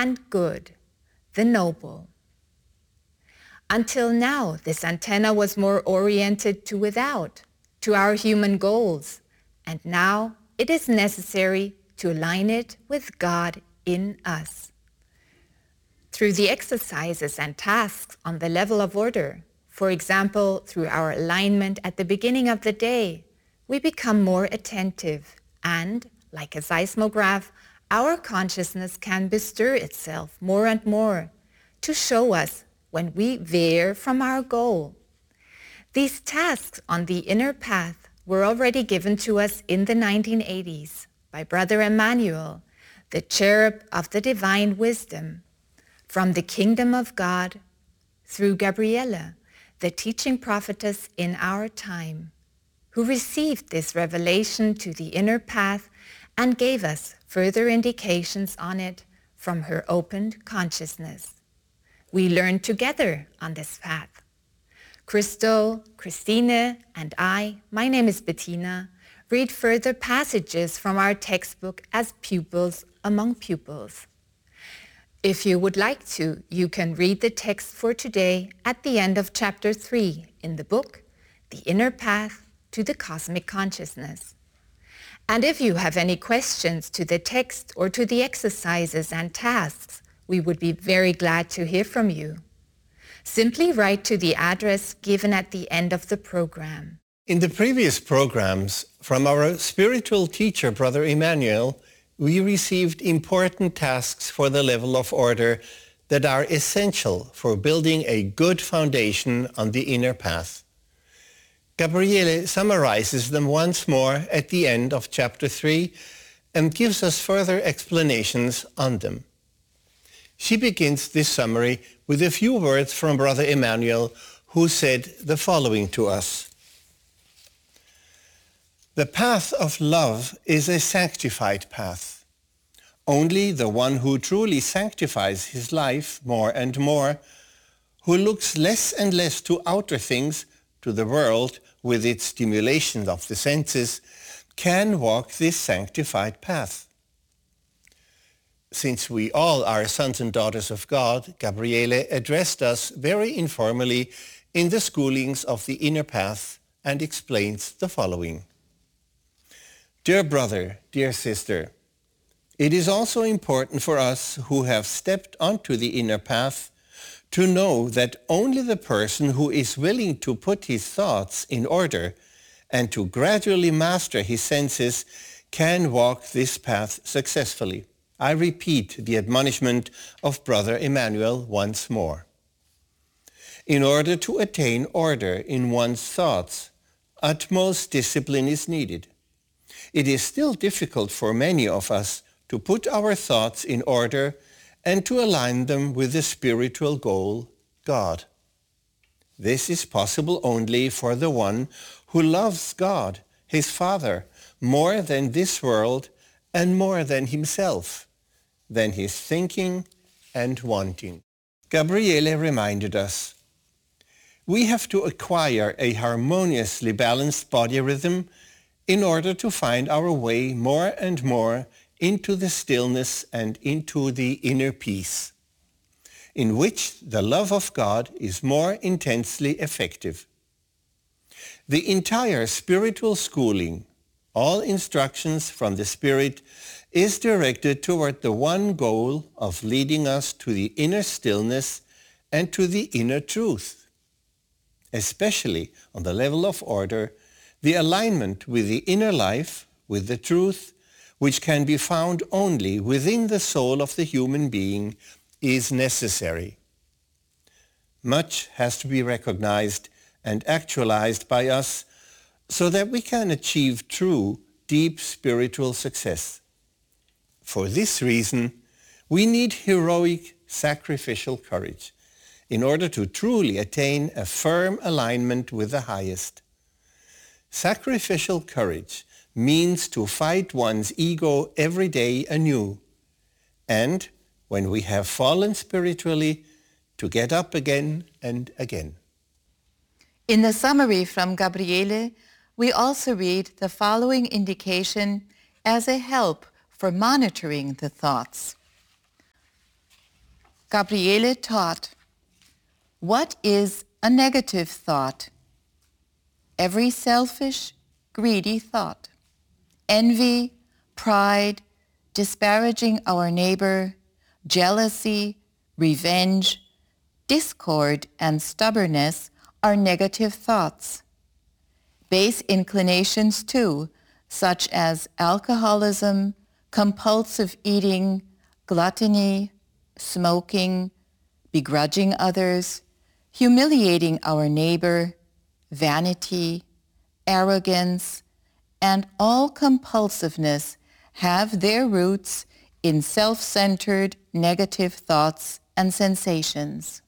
and good, the noble. Until now, this antenna was more oriented to without, to our human goals, and now it is necessary to align it with God in us. Through the exercises and tasks on the level of order, for example, through our alignment at the beginning of the day, we become more attentive and, like a seismograph, our consciousness can bestir itself more and more to show us when we veer from our goal. These tasks on the inner path were already given to us in the 1980s by Brother Emmanuel, the cherub of the divine wisdom, from the kingdom of God through Gabriele, the teaching prophetess in our time, who received this revelation to the inner path and gave us further indications on it from her opened consciousness. We learned together on this path. Christo, Christine, and I, my name is Bettina, read further passages from our textbook as pupils among pupils. If you would like to, you can read the text for today at the end of chapter 3 in the book, The Inner Path to the Cosmic Consciousness. And if you have any questions to the text or to the exercises and tasks, we would be very glad to hear from you. Simply write to the address given at the end of the program. In the previous programs, from our spiritual teacher, Brother Emmanuel, we received important tasks for the level of order that are essential for building a good foundation on the inner path. Gabriele summarizes them once more at the end of chapter 3 and gives us further explanations on them. She begins this summary with a few words from Brother Emmanuel, who said the following to us. The path of love is a sanctified path. Only the one who truly sanctifies his life more and more, who looks less and less to outer things, to the world with its stimulation of the senses, can walk this sanctified path. Since we all are sons and daughters of God, Gabriele addressed us very informally in the schoolings of the inner path and explains the following. Dear brother, dear sister, it is also important for us who have stepped onto the inner path to know that only the person who is willing to put his thoughts in order and to gradually master his senses can walk this path successfully. I repeat the admonishment of Brother Emmanuel once more. In order to attain order in one's thoughts, utmost discipline is needed. It is still difficult for many of us to put our thoughts in order and to align them with the spiritual goal, God. This is possible only for the one who loves God, his Father, more than this world and more than himself, than his thinking and wanting. Gabriele reminded us, we have to acquire a harmoniously balanced body rhythm in order to find our way more and more into the stillness and into the inner peace, in which the love of God is more intensely effective. The entire spiritual schooling, all instructions from the Spirit, is directed toward the one goal of leading us to the inner stillness and to the inner truth. Especially on the level of order, the alignment with the inner life, with the truth, which can be found only within the soul of the human being, is necessary. Much has to be recognized and actualized by us so that we can achieve true, deep spiritual success. For this reason, we need heroic, sacrificial courage in order to truly attain a firm alignment with the highest. Sacrificial courage means to fight one's ego every day anew, and, when we have fallen spiritually, to get up again and again. In the summary from Gabriele, we also read the following indication as a help for monitoring the thoughts. Gabriele taught, what is a negative thought? Every selfish, greedy thought. Envy, pride, disparaging our neighbor, jealousy, revenge, discord, and stubbornness are negative thoughts. Base inclinations too, such as alcoholism, compulsive eating, gluttony, smoking, begrudging others, humiliating our neighbor, vanity, arrogance, and all compulsiveness have their roots in self-centered negative thoughts and sensations.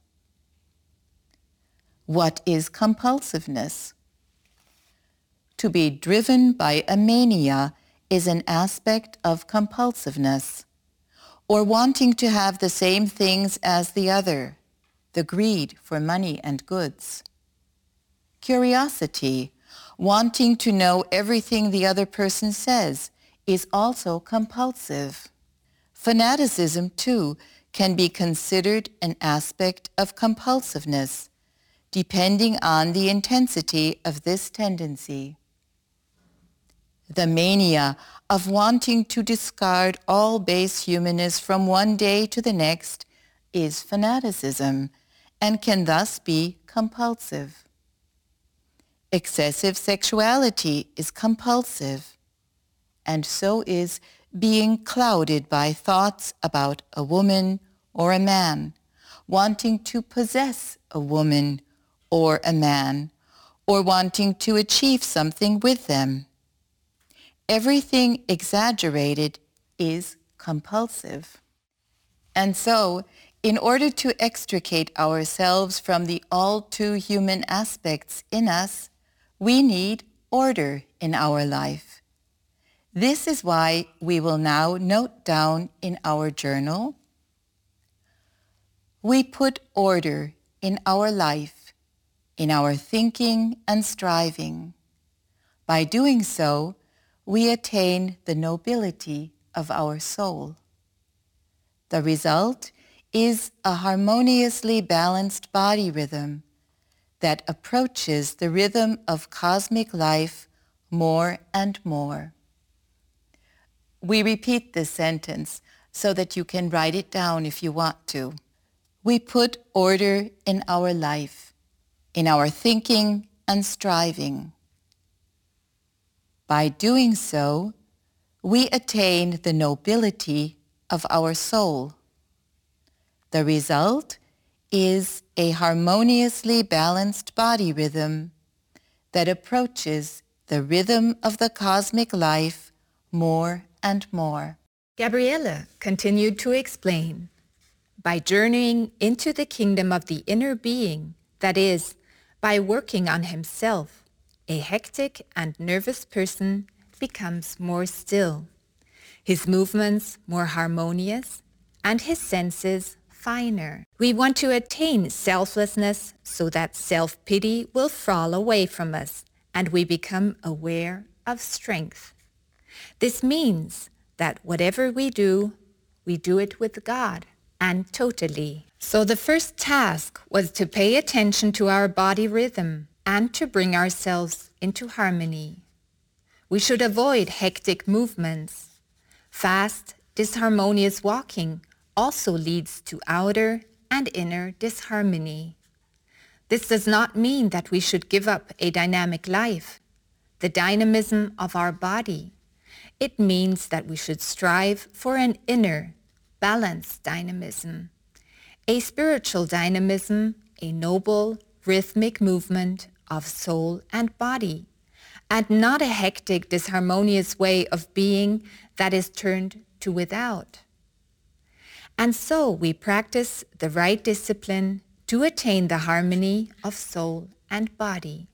What is compulsiveness? To be driven by a mania is an aspect of compulsiveness, or wanting to have the same things as the other, the greed for money and goods. Curiosity, wanting to know everything the other person says, is also compulsive. Fanaticism, too, can be considered an aspect of compulsiveness, depending on the intensity of this tendency. The mania of wanting to discard all base humanness from one day to the next is fanaticism and can thus be compulsive. Excessive sexuality is compulsive, and so is being clouded by thoughts about a woman or a man, wanting to possess a woman or a man, or wanting to achieve something with them. Everything exaggerated is compulsive. And so, in order to extricate ourselves from the all-too-human aspects in us, we need order in our life. This is why we will now note down in our journal, we put order in our life, in our thinking and striving. By doing so, we attain the nobility of our soul. The result is a harmoniously balanced body rhythm that approaches the rhythm of cosmic life more and more. We repeat this sentence so that you can write it down if you want to. We put order in our life, in our thinking and striving. By doing so, we attain the nobility of our soul. The result is a harmoniously balanced body rhythm that approaches the rhythm of the cosmic life more and more. Gabriele continued to explain, by journeying into the kingdom of the inner being, that is, by working on himself, a hectic and nervous person becomes more still, his movements more harmonious, and his senses finer. We want to attain selflessness so that self-pity will fall away from us and we become aware of strength. This means that whatever we do it with God and totally. So the first task was to pay attention to our body rhythm and to bring ourselves into harmony. We should avoid hectic movements. Fast, disharmonious walking also leads to outer and inner disharmony. This does not mean that we should give up a dynamic life, the dynamism of our body. It means that we should strive for an inner, balanced dynamism, a spiritual dynamism, a noble, rhythmic movement of soul and body, and not a hectic, disharmonious way of being that is turned to without. And so we practice the right discipline to attain the harmony of soul and body.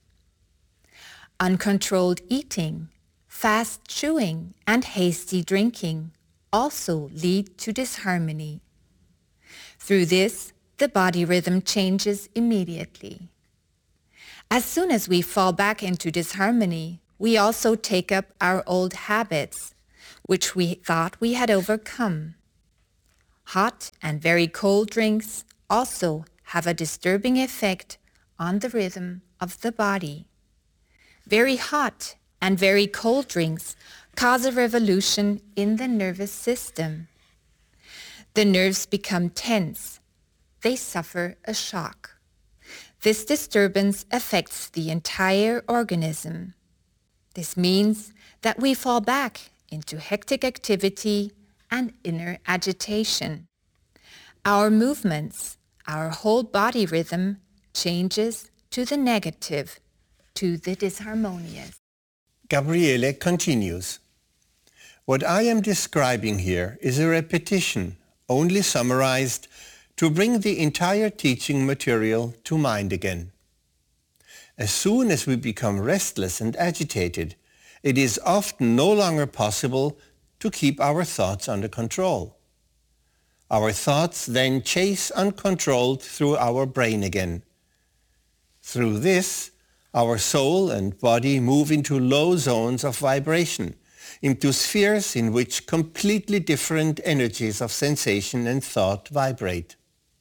Uncontrolled eating, fast chewing, and hasty drinking also lead to disharmony. Through this, the body rhythm changes immediately. As soon as we fall back into disharmony, we also take up our old habits, which we thought we had overcome. Hot and very cold drinks also have a disturbing effect on the rhythm of the body. Very hot and very cold drinks cause a revolution in the nervous system. The nerves become tense. They suffer a shock. This disturbance affects the entire organism. This means that we fall back into hectic activity and inner agitation. Our movements, our whole body rhythm changes to the negative, to the disharmonious. Gabriele continues. What I am describing here is a repetition, only summarized, to bring the entire teaching material to mind again. As soon as we become restless and agitated, it is often no longer possible to keep our thoughts under control. Our thoughts then chase uncontrolled through our brain again. Through this, our soul and body move into low zones of vibration, into spheres in which completely different energies of sensation and thought vibrate.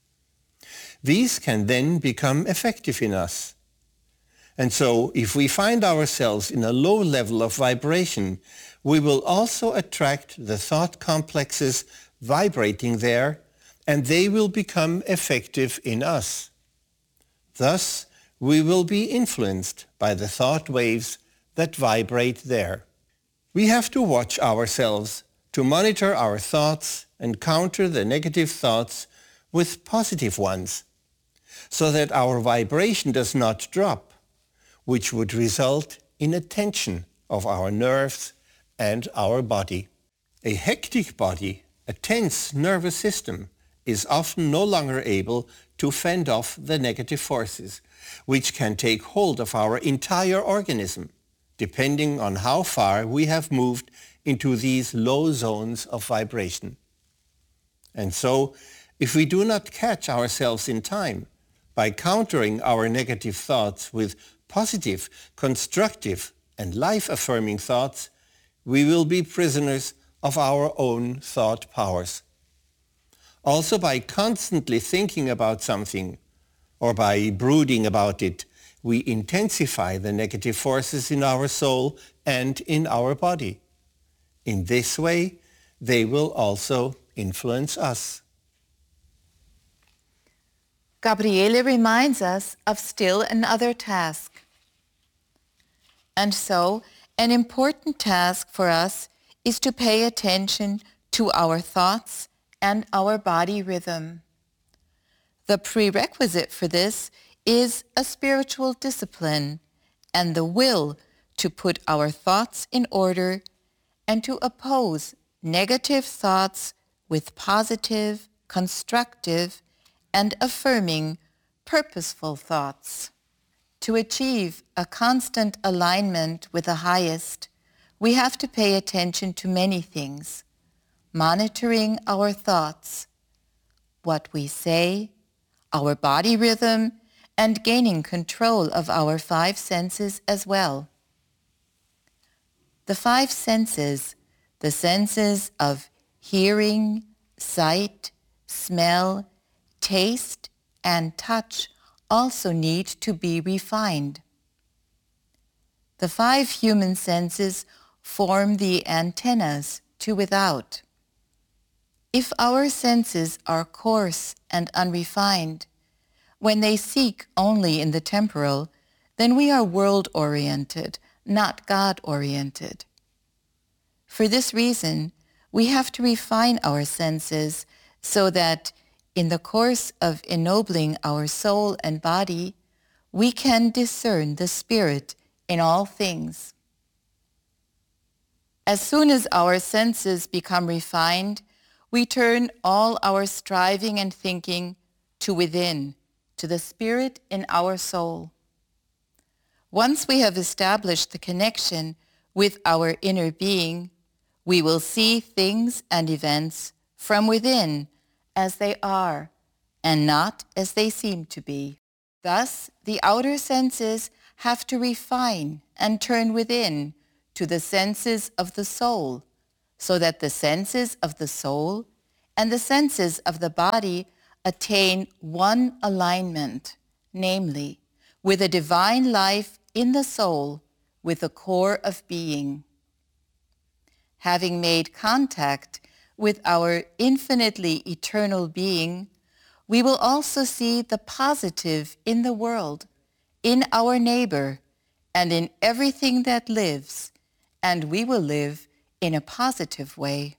These can then become effective in us. And so, if we find ourselves in a low level of vibration, we will also attract the thought complexes vibrating there, and they will become effective in us. Thus, we will be influenced by the thought waves that vibrate there. We have to watch ourselves to monitor our thoughts and counter the negative thoughts with positive ones, so that our vibration does not drop, which would result in a tension of our nerves and our body. A hectic body, a tense nervous system, is often no longer able to fend off the negative forces, which can take hold of our entire organism, depending on how far we have moved into these low zones of vibration. And so, if we do not catch ourselves in time, by countering our negative thoughts with positive, constructive, and life-affirming thoughts, we will be prisoners of our own thought powers. Also, by constantly thinking about something, or by brooding about it, we intensify the negative forces in our soul and in our body. In this way, they will also influence us. Gabriele reminds us of still another task. And so, an important task for us is to pay attention to our thoughts and our body rhythm. The prerequisite for this is a spiritual discipline and the will to put our thoughts in order and to oppose negative thoughts with positive, constructive, and affirming, purposeful thoughts. To achieve a constant alignment with the highest, we have to pay attention to many things, monitoring our thoughts, what we say, our body rhythm, and gaining control of our 5 senses as well. The 5 senses, the senses of hearing, sight, smell, taste, and touch, also need to be refined. The 5 human senses form the antennas to without. If our senses are coarse and unrefined, when they seek only in the temporal, then we are world-oriented, not God-oriented. For this reason, we have to refine our senses so that in the course of ennobling our soul and body, we can discern the Spirit in all things. As soon as our senses become refined, we turn all our striving and thinking to within, to the Spirit in our soul. Once we have established the connection with our inner being, we will see things and events from within as they are, and not as they seem to be. Thus, the outer senses have to refine and turn within to the senses of the soul, so that the senses of the soul and the senses of the body attain one alignment, namely, with a divine life in the soul, with the core of being. Having made contact with our infinitely eternal being, we will also see the positive in the world, in our neighbor, and in everything that lives, and we will live in a positive way.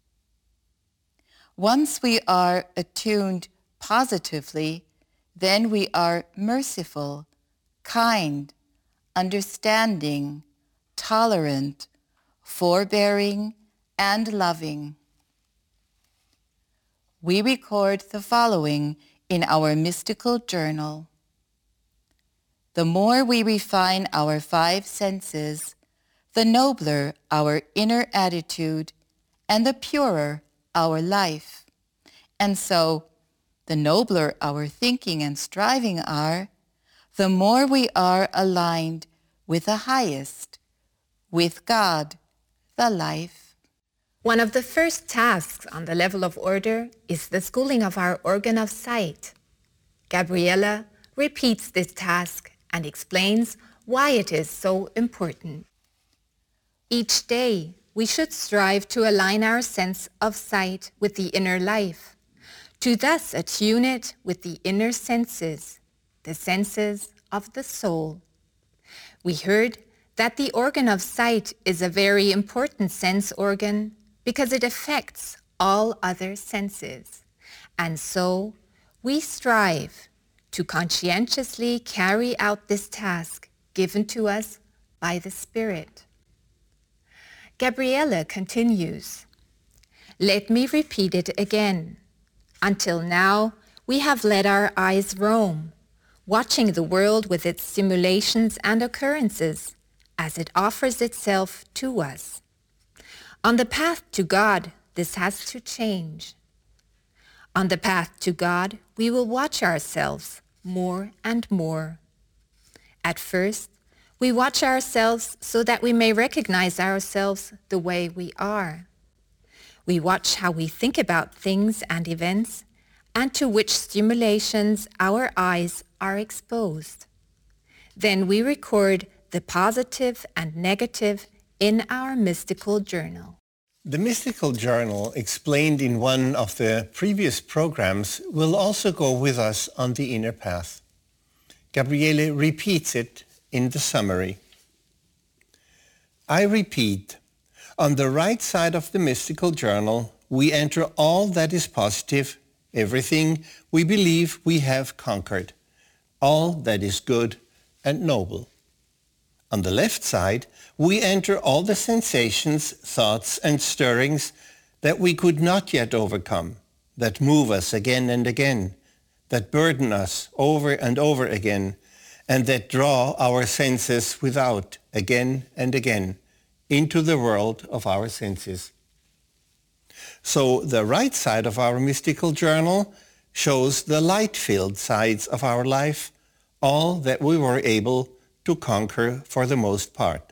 Once we are attuned positively, then we are merciful, kind, understanding, tolerant, forbearing, and loving. We record the following in our mystical journal. The more we refine our 5 senses, the nobler our inner attitude and the purer our life. And so, the nobler our thinking and striving are, the more we are aligned with the highest, with God, the life. One of the first tasks on the level of order is the schooling of our organ of sight. Gabriele repeats this task and explains why it is so important. Each day, we should strive to align our sense of sight with the inner life, to thus attune it with the inner senses, the senses of the soul. We heard that the organ of sight is a very important sense organ because it affects all other senses. And so, we strive to conscientiously carry out this task given to us by the Spirit. Gabriele continues, "Let me repeat it again. Until now, we have let our eyes roam, watching the world with its simulations and occurrences as it offers itself to us. On the path to God, this has to change. On the path to God, we will watch ourselves more and more. At first, we watch ourselves so that we may recognize ourselves the way we are. We watch how we think about things and events and to which stimulations our eyes are exposed. Then we record the positive and negative in our mystical journal." The mystical journal explained in one of the previous programs will also go with us on the inner path. Gabriele repeats it in the summary. I repeat, on the right side of the mystical journal, we enter all that is positive, everything we believe we have conquered, all that is good and noble. On the left side, we enter all the sensations, thoughts and stirrings that we could not yet overcome, that move us again and again, that burden us over and over again, and that draw our senses without again and again into the world of our senses. So the right side of our mystical journal shows the light-filled sides of our life, all that we were able to conquer for the most part.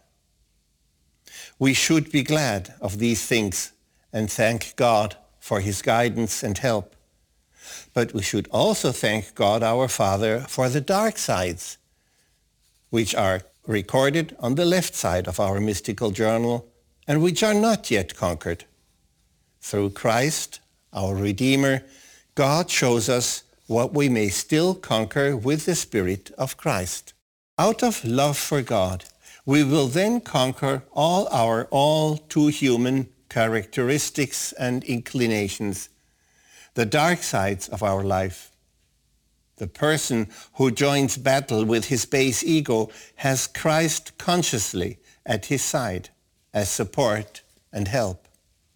We should be glad of these things and thank God for his guidance and help. But we should also thank God our Father for the dark sides, which are recorded on the left side of our mystical journal and which are not yet conquered. Through Christ, our Redeemer, God shows us what we may still conquer with the Spirit of Christ. Out of love for God, we will then conquer all our all too human characteristics and inclinations, the dark sides of our life. The person who joins battle with his base ego has Christ consciously at his side as support and help.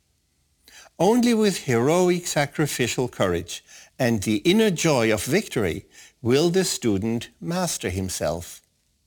Only with heroic sacrificial courage and the inner joy of victory will the student master himself.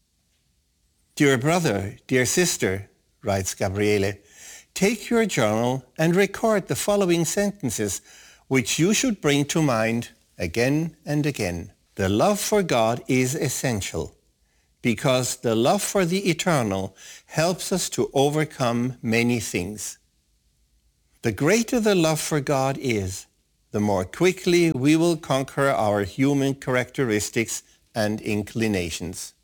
Dear brother, dear sister, writes Gabriele, take your journal and record the following sentences which you should bring to mind again and again. The love for God is essential because the love for the eternal helps us to overcome many things. The greater the love for God is, the more quickly we will conquer our human characteristics and inclinations.